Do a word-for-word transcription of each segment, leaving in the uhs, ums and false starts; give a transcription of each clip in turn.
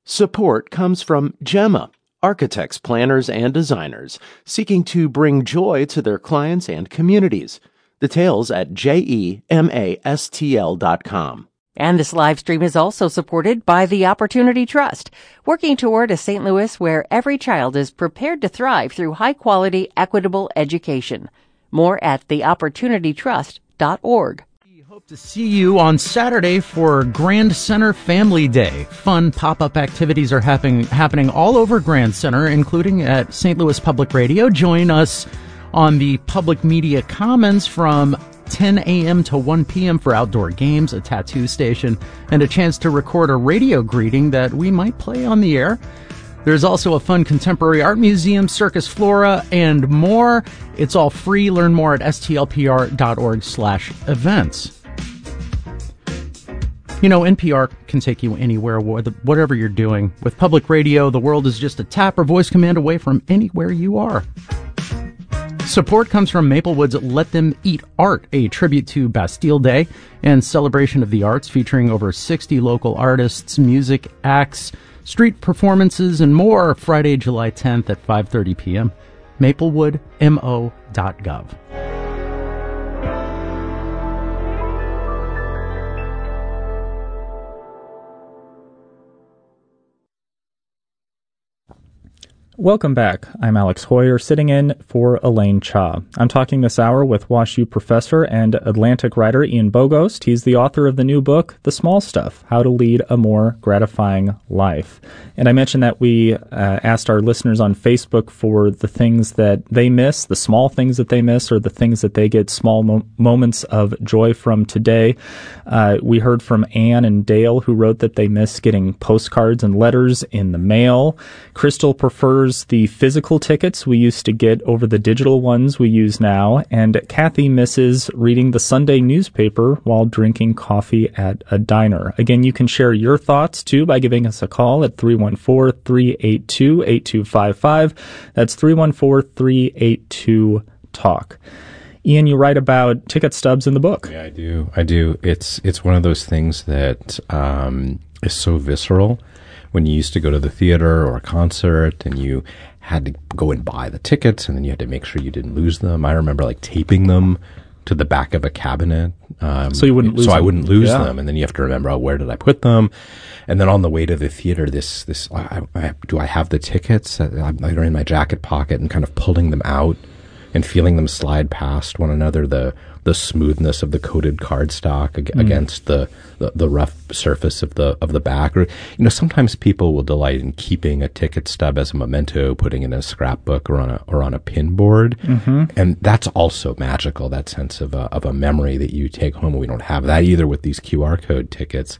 Support comes from Gemma, architects, planners, and designers seeking to bring joy to their clients and communities. Details at gemastl dot com. And this live stream is also supported by the Opportunity Trust, working toward a Saint Louis where every child is prepared to thrive through high-quality, equitable education. More at the opportunity trust dot org. We hope to see you on Saturday for Grand Center Family Day. Fun pop-up activities are happening happening all over Grand Center, including at Saint Louis Public Radio. Join us on the Public Media Commons from ten a.m. to one p.m. for outdoor games, a tattoo station, and a chance to record a radio greeting that we might play on the air. There's also a fun contemporary art museum, Circus Flora, and more. It's all free. Learn more at s t l p r dot org slash events. You know, N P R can take you anywhere, whatever you're doing. With public radio, the world is just a tap or voice command away from anywhere you are. Support comes from Maplewood's Let Them Eat Art, a tribute to Bastille Day and celebration of the arts featuring over sixty local artists, music acts, street performances, and more. Friday, July tenth at five thirty p.m. maplewood m o dot gov. Welcome back. I'm Alex Hoyer, sitting in for Elaine Cha. I'm talking this hour with WashU professor and Atlantic writer Ian Bogost. He's the author of the new book, The Small Stuff, How to Lead a More Gratifying Life. And I mentioned that we uh, asked our listeners on Facebook for the things that they miss, the small things that they miss, or the things that they get small mo- moments of joy from today. Uh, we heard from Anne and Dale, who wrote that they miss getting postcards and letters in the mail. Crystal prefers the physical tickets we used to get over the digital ones we use now, and Kathy misses reading the Sunday newspaper while drinking coffee at a diner. Again, you can share your thoughts too by giving us a call at three one four, three eight two, eight two five five. That's three one four, three eight two, talk. Ian, you write about ticket stubs in the book. Yeah, I do. I do. It's it's one of those things that um, is so visceral. When you used to go to the theater or a concert and you had to go and buy the tickets and then you had to make sure you didn't lose them. I remember like taping them to the back of a cabinet. Um, so you wouldn't lose so them. I wouldn't lose yeah. them. And then you have to remember, oh, where did I put them? And then on the way to the theater, this, this, I, I, do I have the tickets? They're in my jacket pocket, and kind of pulling them out and feeling them slide past one another, the the smoothness of the coated cardstock ag- mm. against the, the, the rough surface of the of the back. Or, you know, sometimes people will delight in keeping a ticket stub as a memento, putting it in a scrapbook or on a or on a pin board, mm-hmm. and that's also magical. That sense of a, of a memory that you take home. We don't have that either with these Q R code tickets,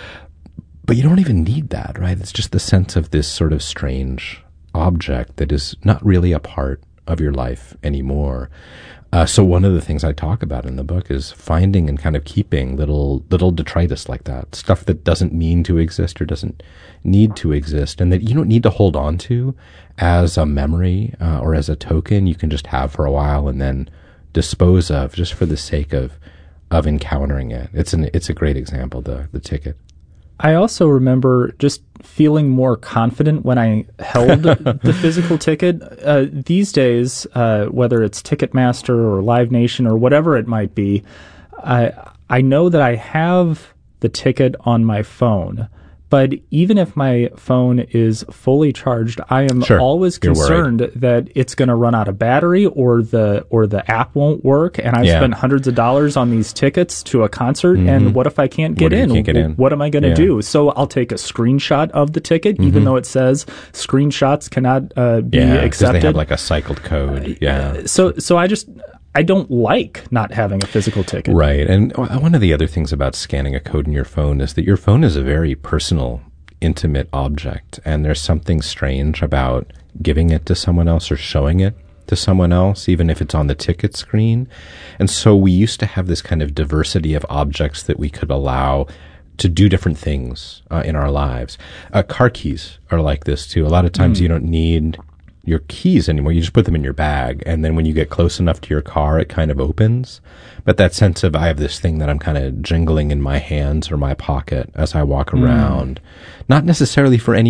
but you don't even need that, right? It's just the sense of this sort of strange object that is not really a part of your life anymore. Uh, so one of the things I talk about in the book is finding and kind of keeping little little detritus like that, stuff that doesn't mean to exist or doesn't need to exist, and that you don't need to hold on to as a memory uh, or as a token. You can just have for a while and then dispose of, just for the sake of of encountering it. It's an it's a great example, the the ticket. I also remember just feeling more confident when I held the physical ticket. Uh, these days, uh, whether it's Ticketmaster or Live Nation or whatever it might be, I I know that I have the ticket on my phone. But even if my phone is fully charged, I am sure. always concerned that it's going to run out of battery or the or the app won't work. And I've yeah. spent hundreds of dollars on these tickets to a concert. Mm-hmm. And what if I can't get in? Can't get in? What am I going to yeah. do? So I'll take a screenshot of the ticket, mm-hmm. even though it says screenshots cannot uh, be yeah, accepted. They have like a cycled code. Yeah. Uh, so so I just. I don't like not having a physical ticket. Right. And one of the other things about scanning a code in your phone is that your phone is a very personal, intimate object. And there's something strange about giving it to someone else or showing it to someone else, even if it's on the ticket screen. And so we used to have this kind of diversity of objects that we could allow to do different things uh, in our lives. Uh, car keys are like this too. A lot of times mm. you don't need your keys anymore. You just put them in your bag, and then when you get close enough to your car, it kind of opens. But that sense of I have this thing that I'm kind of jingling in my hands or my pocket as I walk around, mm. not necessarily for any